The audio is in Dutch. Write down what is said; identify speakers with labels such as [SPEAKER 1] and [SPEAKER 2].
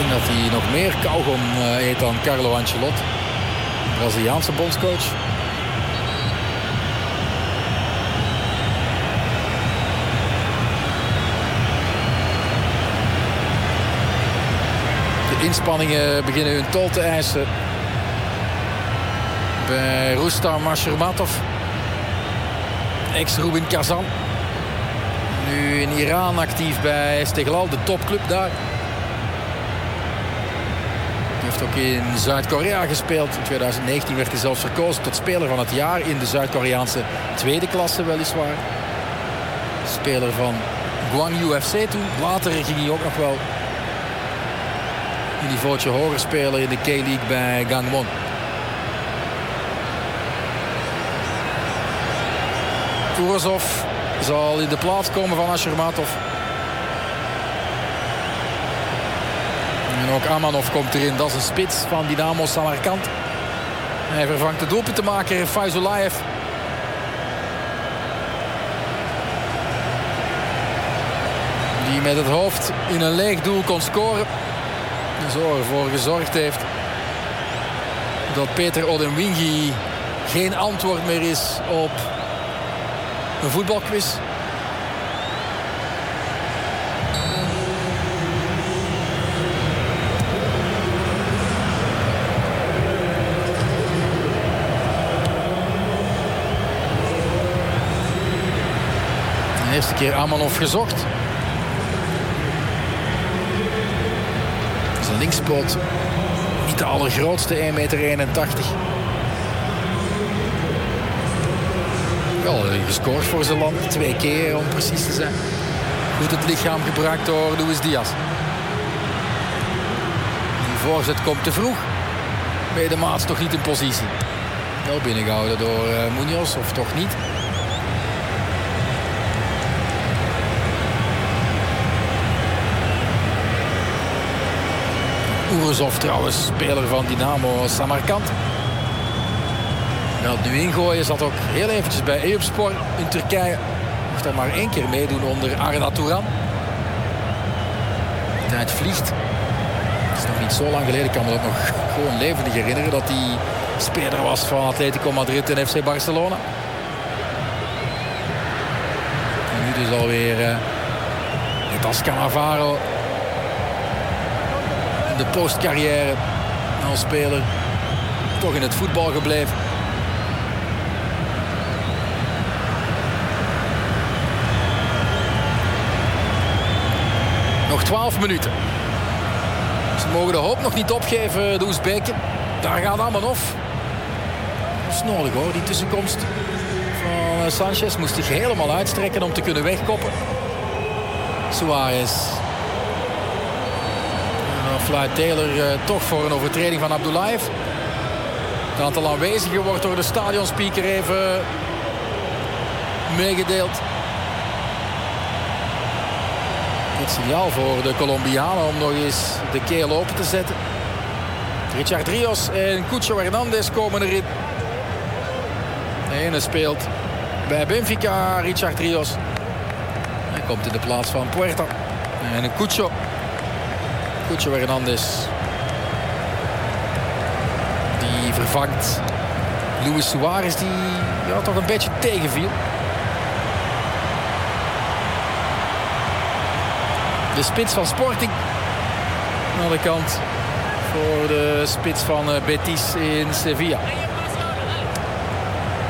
[SPEAKER 1] denk dat hij nog meer kauwgom eet dan Carlo Ancelotti, Braziliaanse bondscoach. De inspanningen beginnen hun tol te eisen bij Rustam Ashurmatov, ex-Rubin Kazan. Nu in Iran actief bij Esteghlal, de topclub daar. Hij heeft ook in Zuid-Korea gespeeld. In 2019 werd hij zelfs verkozen tot speler van het jaar in de Zuid-Koreaanse tweede klasse weliswaar. Speler van Gwangju FC toen. Later ging hij ook nog wel een niveautje hoger spelen in de K-League bij Gangwon. Turazov zal in de plaats komen van Ashurmatov. En ook Amanov komt erin. Dat is een spits van Dynamo Samarkand. Hij vervangt de doelpuntenmaker Fayzulayev. Die met het hoofd in een leeg doel kon scoren. En zo ervoor gezorgd heeft dat Peter Odemwingie geen antwoord meer is op een voetbalquiz. De eerste keer Amanov gezocht. Zijn linkspoot niet de allergrootste, 1,81 meter. Wel gescoord voor zijn land. 2 keer om precies te zijn. Goed het lichaam gebruikt door Luis Diaz. Die voorzet komt te vroeg. Medemaats toch niet in positie. Wel binnengehouden door Munoz, of toch niet. Uruzov trouwens, speler van Dynamo Samarkand. Wel nu ingooien, zat ook heel eventjes bij Eyüpspor in Turkije. Mocht daar maar 1 keer meedoen onder Arda Turan. De tijd vliegt. Het is nog niet zo lang geleden, ik kan me dat nog gewoon levendig herinneren, dat hij speler was van Atletico Madrid en FC Barcelona. En nu dus alweer net als Cannavaro in de postcarrière als speler toch in het voetbal gebleven. Nog 12 minuten. Ze mogen de hoop nog niet opgeven, de Oezbeken. Daar gaat Amanov. Dat is nodig hoor, die tussenkomst van Sanchez. Moest zich helemaal uitstrekken om te kunnen wegkoppen. Suarez. En dan fluit Taylor toch voor een overtreding van Abdullayev. Het aantal aanwezigen wordt door de stadionspeaker even meegedeeld. Het signaal voor de Colombianen om nog eens de keel open te zetten. Richard Rios en Cucho Hernandez komen erin. De ene speelt bij Benfica, Richard Rios. Hij komt in de plaats van Puerta. En Cucho Hernandez. Die vervangt Luis Suarez, die toch een beetje tegenviel. De spits van Sporting aan de kant voor de spits van Betis in Sevilla.